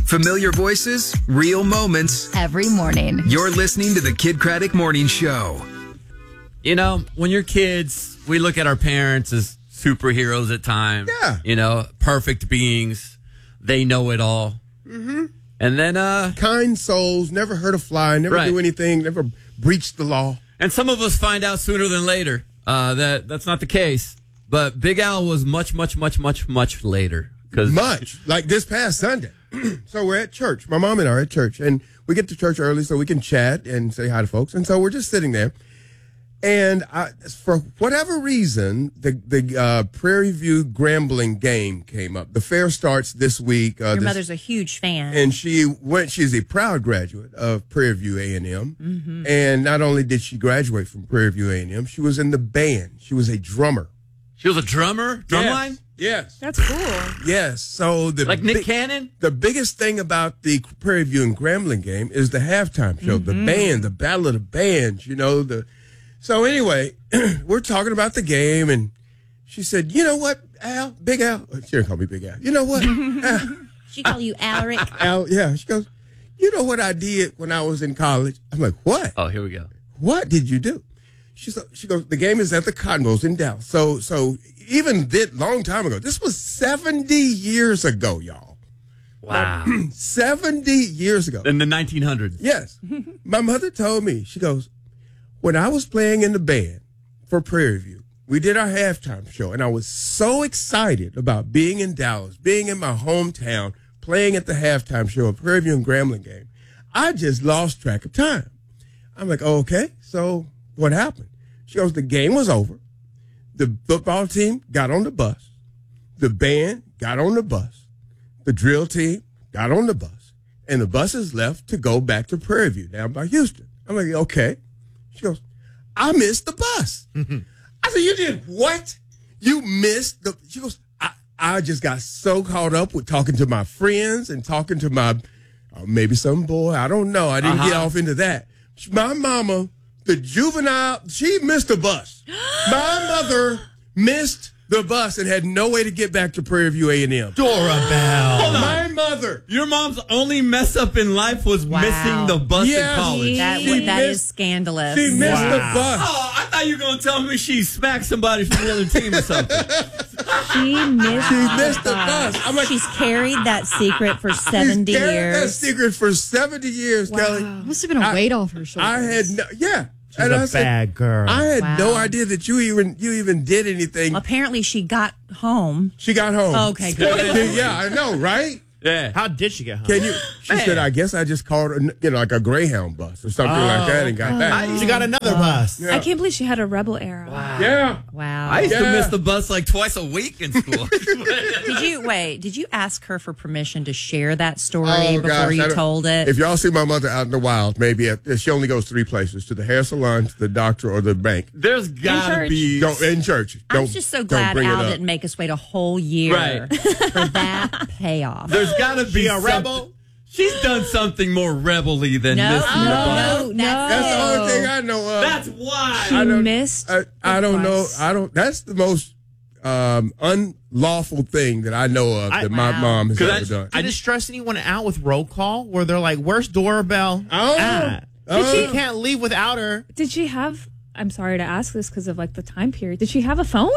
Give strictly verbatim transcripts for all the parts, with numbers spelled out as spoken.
Familiar voices, real moments. Every morning. You're listening to the Kid Craddock Morning Show. You know, when you're kids, we look at our parents as superheroes at times. Yeah. You know, perfect beings. They know it all. Mm-hmm. And then, uh... kind souls, never hurt a fly, never Right. do anything, never breached the law. And some of us find out sooner than later uh, that that's not the case. But Big Al was much, much, much, much, much later. Cause Much. Like this past Sunday. So we're at church. My mom and I are at church. And we get to church early so we can chat and say hi to folks. And so we're just sitting there. And I, for whatever reason, the the uh, Prairie View Grambling game came up. The fair starts this week. Uh, Your this, mother's a huge fan. and she went. She's a proud graduate of Prairie View A and M. Mm-hmm. And not only did she graduate from Prairie View A and M, she was in the band. She was a drummer. She was a drummer? Drumline? Yes. That's cool. Yes. So the Like Nick big- Cannon? The biggest thing about the Prairie View and Grambling game is the halftime show, the band, the battle of the bands. You know the. So anyway, we're talking about the game, and she said, "You know what, Al, Big Al." She didn't call me Big Al. You know what, Al, She call you Alric. Al? Yeah. She goes, "You know what I did when I was in college?" I'm like, "What? Oh, here we go. What did you do?" She so, she goes, "The game is at the Cotton Bowls in Dallas." So so even that long time ago, this was seventy years ago, y'all. Wow. seventy years ago. In the nineteen hundreds. Yes. My mother told me, she goes, when I was playing in the band for Prairie View, we did our halftime show, and I was so excited about being in Dallas, being in my hometown, playing at the halftime show of Prairie View and Grambling game. I just lost track of time. I'm like, okay, so what happened? She goes, the game was over. The football team got on the bus. The band got on the bus. The drill team got on the bus. And the buses left to go back to Prairie View down by Houston. I'm like, okay. She goes, I missed the bus. I said, you did what? You missed the, she goes, I, I just got so caught up with talking to my friends and talking to my, uh, maybe some boy. I don't know. I didn't Uh-huh. get off into that. My mama, the juvenile, she missed the bus. My mother missed the bus and had no way to get back to Prairie View A and M. Dora Bell. Hold on. My mother. Your mom's only mess up in life was Wow. missing the bus Yeah. in college. That, She that is missed- scandalous. She missed the bus. Oh, I thought you were going to tell me she smacked somebody from the other team or something. She missed, She missed the bus. I'm like, She's carried that secret for she's seventy carried that years. secret for seventy years, Kelly. Must have been a I- weight off her shoulders. I had no, yeah. She's And a I said, bad girl. I had Wow. no idea that you even you even did anything. Apparently, she got home. She got home. Okay, good. Yeah, I know, right? Yeah. How did she get home? Can you? She Man. said, I guess I just called, a, you know, like a Greyhound bus or something like that and got back. She got another bus. Yeah. I can't believe she had a rebel era. Yeah. Wow. I used to Yeah. miss the bus like twice a week in school. Did you wait? Did you ask her for permission to share that story Oh, before gosh, I you don't- told it? If y'all see my mother out in the wild, maybe at, she only goes three places: to the hair salon, to the doctor, or the bank. There's got to church. be. Don't in church. I'm Don't, just so don't glad bring it Al up. didn't make us wait a whole year Right. for that payoff. There's got to be She a something- rebel? She's done something more rebel-y than No, missing the bus. no, No. that's That's the it. only thing I know of. That's why. She I don't- missed. I, I the don't know. bus. I don't. That's the most um, unlawful thing that I know of I- that my Wow. mom has 'Cause ever I- done. Did it stress anyone out with roll call where they're like, where's doorbell? Oh. at? Oh. She can't leave without her. Did she have? I'm sorry to ask this because of like the time period. Did she have a phone?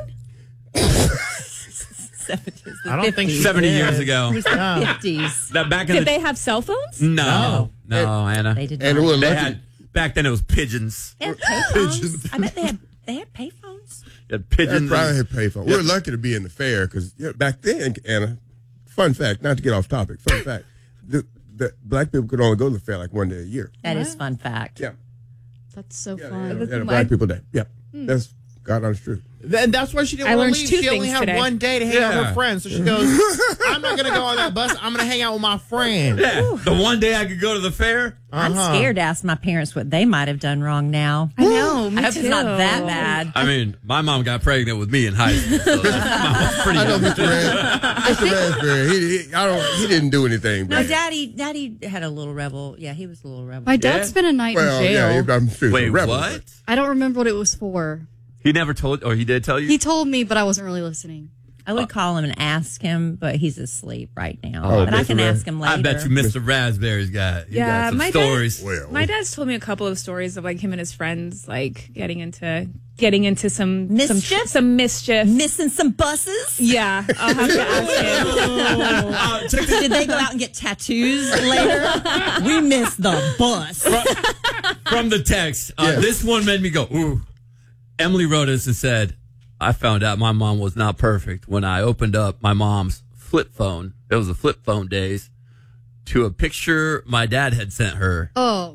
seventies, the I don't think fifties. she seventy did. years ago. Yeah. fifties. That back in Did the they have cell phones? no, no, Anna. They did And not. we're They lucky. had back then. It was pigeons. They had payphones. I bet they had they had payphones. They had They pigeons. probably and- had payphone. We're lucky to be in the fair because back then, Anna. Fun fact, not to get off topic. Fun fact: the, the black people could only go to the fair like one day a year. That is fun fact. Yeah, That's so yeah, fun. yeah, That's yeah, the my- Black People Day. Yeah, that's God honest truth. And that's why she didn't I want learned to leave. two She only things had today. one day to hang out with Yeah. her friends. So she goes, I'm not going to go on that bus. I'm going to hang out with my friends. Yeah, the one day I could go to the fair. I'm Uh-huh. scared to ask my parents what they might have done wrong now. I know. Me I hope too. it's not that bad. I mean, my mom got pregnant with me in high school. So that was pretty I know young. Mister Ras- Mister Raspberry. He, he, I don't. He didn't do anything. No, But, Daddy, Daddy had a little rebel. Yeah, he was a little rebel. My dad Yeah? spent a night well, in jail. yeah, I'm sure. he's a Wait, rebel, what? but- I don't remember what it was for. He never told, or he did tell you? He told me, but I wasn't really listening. I would call him and ask him, but he's asleep right now. Oh, but I can Mister ask him later. I bet you Mister Raspberry's got, he Yeah, got some my stories. dad. Well. My dad's told me a couple of stories of like him and his friends like getting into getting into some Mischief? some, some mischief. Missing some buses? Yeah, I'll have to ask him. Uh, check this Did they go out and get tattoos later? We missed the bus. from the text. Uh, Yeah. This one made me go, ooh. Emily wrote us and said, I found out my mom was not perfect when I opened up my mom's flip phone. It was the flip phone days, to a picture my dad had sent her. Oh,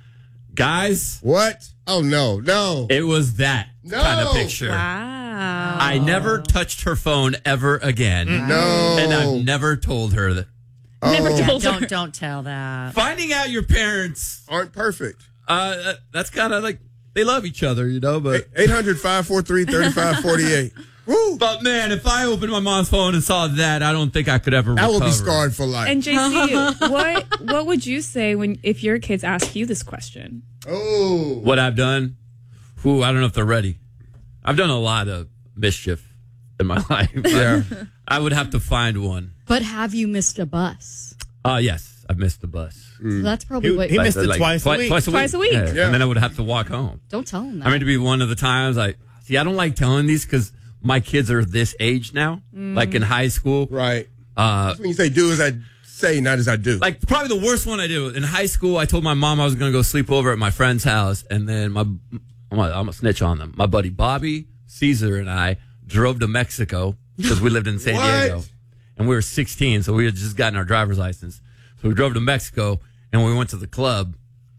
Guys, What? Oh, no, no. it was that No. kind of picture. Wow. I never touched her phone ever again. No. And I've never told her that. Never Oh, told her. Don't don't tell that. Finding out your parents, aren't perfect. uh, that's kind of like, they love each other, you know, but. eight hundred, five four three, three five four eight. Woo. But man, if I opened my mom's phone and saw that, I don't think I could ever I will be recover. scarred for life. And J C, what what would you say when if your kids ask you this question? oh. What I've done, ooh, I don't know if they're ready. I've done a lot of mischief in my life. Yeah. I would have to find one. but have you missed a bus? Uh, yes, I've missed the bus. So that's probably He- what. he missed it twice a twi- week. Twice a week. Twice a week. Yeah. Yeah. And then I would have to walk home. Don't tell him that. I mean, to be one of the times, I see, I don't like telling these because my kids are this age now, like in high school. Right. Uh, When you say do as I say, not as I do. like probably the worst one I do in high school. I told my mom I was going to go sleep over at my friend's house, and then my I'm gonna, I'm gonna snitch on them. My buddy Bobby, Caesar, and I drove to Mexico because we lived in San What? Diego, and we were sixteen, so we had just gotten our driver's license. So we drove to Mexico, and we went to the club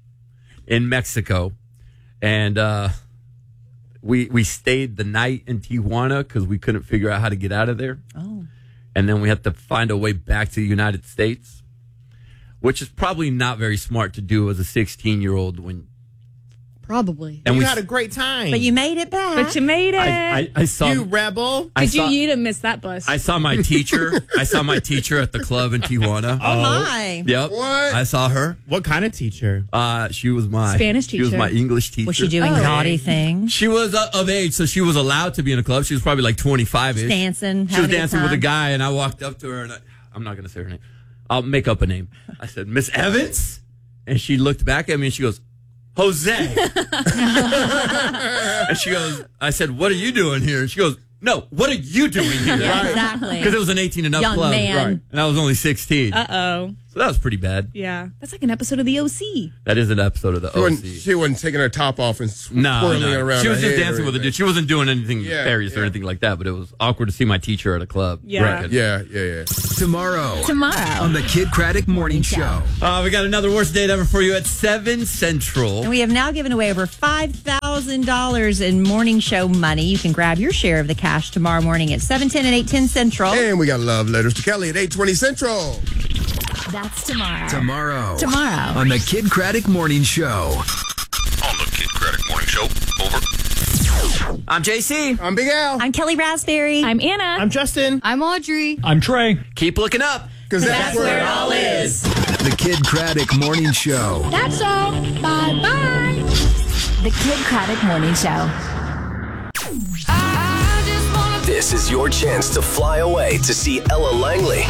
in Mexico, and uh, we we stayed the night in Tijuana because we couldn't figure out how to get out of there. Oh. And then we had to find a way back to the United States, which is probably not very smart to do as a sixteen-year-old. When Probably. and you we, had a great time. But you made it back. But you made it. I, I, I saw, you rebel. I Did you saw, you'd have missed that bus? I saw my teacher. I saw my teacher at the club in Tijuana. oh my. Yep, What? I saw her. What kind of teacher? Uh, she was my Spanish She was teacher. my English teacher. Was she doing Oh. naughty things? She was uh, of age, so she was allowed to be in a club. She was probably like twenty-five ish. Dancing. She was having a good dancing with a time? guy, and I walked up to her, and I, I'm not going to say her name. I'll make up a name. I said, Miss Evans? And she looked back at me, and she goes, Jose. And she goes, I said, what are you doing here? And she goes, no, what are you doing here? Yeah, exactly. Because it was an eighteen and up Young club. man. Right. And I was only sixteen. Uh oh. So that was pretty bad. Yeah. That's like an episode of the O C. That is an episode of the She wasn't, O C. she wasn't taking her top off and sw- No, twirling no. around. She was her just head dancing or with a dude. anything. She wasn't doing anything Yeah, nefarious or yeah. anything like that, but it was awkward to see my teacher at a club. Yeah. Right. Yeah, yeah, yeah. Tomorrow Tomorrow. on the Kid Craddock Morning Show. Uh, we got another worst date ever for you at seven Central. And we have now given away over five thousand dollars in morning show money. You can grab your share of the cash tomorrow morning at seven ten and eight ten Central. And we got love letters to Kelly at eight twenty Central. That's tomorrow. Tomorrow. Tomorrow. On the Kid Craddock Morning Show. On the Kid Craddock Morning Show. Over. I'm J C. I'm Big Al. I'm Kelly Raspberry. I'm Anna. I'm Justin. I'm Audrey. I'm Trey. Keep looking up. Because that's, where it all is. The Kid Craddock Morning Show. That's all. Bye bye. The Kid Craddock Morning Show. This is your chance to fly away to see Ella Langley.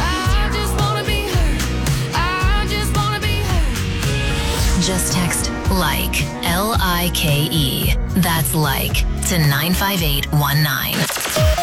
Just text like, L I K E. That's like to nine five eight one nine.